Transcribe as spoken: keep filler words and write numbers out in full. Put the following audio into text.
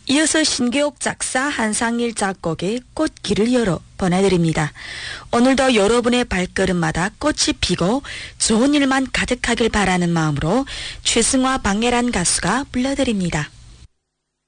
이어서 신계옥 작사 한상일 작곡의 꽃길을 열어 보내드립니다. 오늘도 여러분의 발걸음마다 꽃이 피고 좋은 일만 가득하길 바라는 마음으로 최승화 박예란 가수가 불러드립니다.